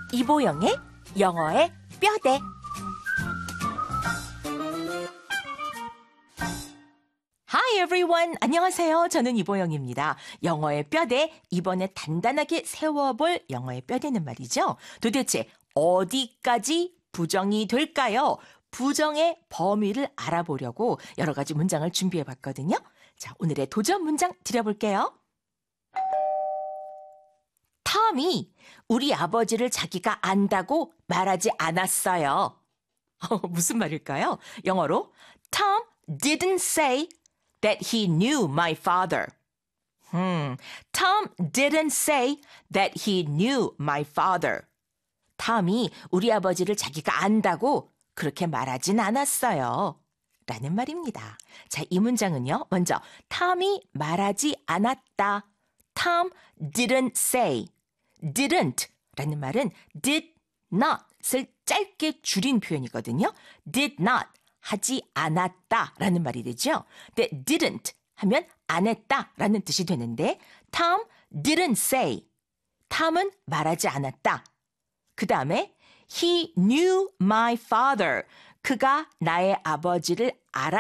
이보영의 영어의 뼈대. Hi everyone! 안녕하세요. 저는 이보영입니다. 영어의 뼈대, 이번에 단단하게 세워볼 영어의 뼈대는 말이죠. 도대체 어디까지 부정이 될까요? 부정의 범위를 알아보려고 여러 가지 문장을 준비해봤거든요. 자, 오늘의 도전 문장 드려볼게요. 톰이 우리 아버지를 자기가 안다고 말하지 않았어요. 무슨 말일까요? 영어로 Tom didn't say that he knew my father. Tom didn't say that he knew my father. 톰이 우리 아버지를 자기가 안다고 그렇게 말하진 않았어요. 라는 말입니다. 자, 이 문장은요. 먼저 톰이 말하지 않았다. Tom didn't say. didn't 라는 말은 did not을 짧게 줄인 표현이거든요. did not 하지 않았다 라는 말이 되죠. 근데 didn't 하면 안 했다 라는 뜻이 되는데 Tom didn't say. 톰은 말하지 않았다. 그 다음에 he knew my father. 그가 나의 아버지를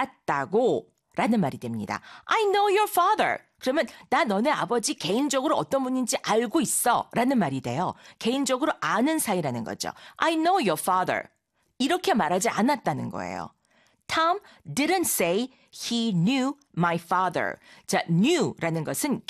알았다고 라는 말이 됩니다. I know your father. 그러면 나 너네 아버지 개인적으로 어떤 분인지 알고 있어 라는 말이 돼요. 개인적으로 아는 사이라는 거죠. I know your father. 이렇게 말하지 않았다는 거예요. Tom didn't say he knew my father. 자, knew라는 것은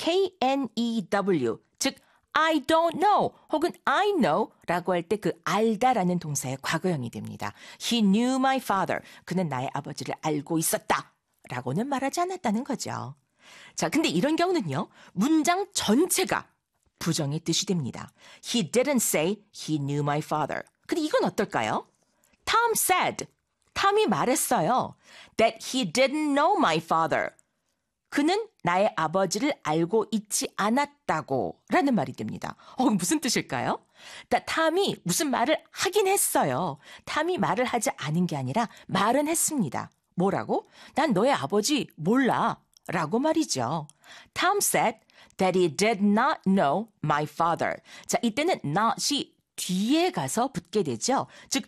K-N-E-W, 즉 I don't know 혹은 I know 라고 할 때 그 알다라는 동사의 과거형이 됩니다. He knew my father. 그는 나의 아버지를 알고 있었다 라고는 말하지 않았다는 거죠. 자, 근데 이런 경우는요. 문장 전체가 부정의 뜻이 됩니다. He didn't say he knew my father. 근데 이건 어떨까요? Tom said. 톰이 말했어요. That he didn't know my father. 그는 나의 아버지를 알고 있지 않았다고 라는 말이 됩니다. 무슨 뜻일까요? 톰이 무슨 말을 하긴 했어요. 톰이 말을 하지 않은 게 아니라 말은 했습니다. 뭐라고? 난 너의 아버지 몰라 라고 말이죠. Tom said that he did not know my father. 자, 이때는 not이 뒤에 가서 붙게 되죠. 즉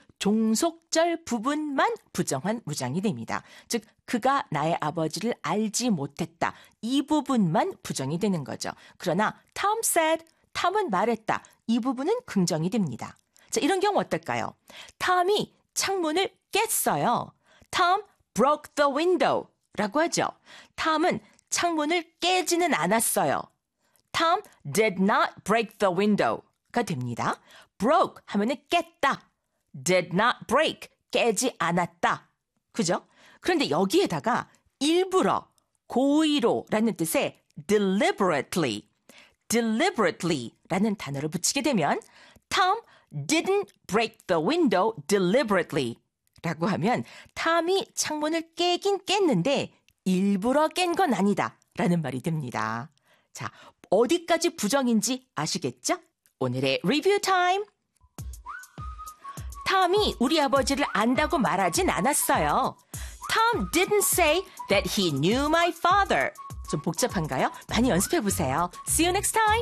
종속절 부분만 부정한 무장이 됩니다. 즉 그가 나의 아버지를 알지 못했다. 이 부분만 부정이 되는 거죠. 그러나 Tom said, 톰은 말했다. 이 부분은 긍정이 됩니다. 자, 이런 경우 어떨까요? 톰이 창문을 깼어요. Tom broke the window 라고 하죠. 톰은 창문을 깨지는 않았어요. Tom did not break the window가 됩니다. broke 하면은 깼다. did not break, 깨지 않았다. 그죠? 그런데 여기에다가 일부러, 고의로라는 뜻의 deliberately 라는 단어를 붙이게 되면 Tom didn't break the window deliberately 라고 하면 톰이 창문을 깨긴 깼는데 일부러 깬 건 아니다 라는 말이 됩니다. 자, 어디까지 부정인지 아시겠죠? 오늘의 리뷰 타임! 톰이 우리 아버지를 안다고 말하진 않았어요. Tom didn't say that he knew my father. 좀 복잡한가요? 많이 연습해보세요. See you next time!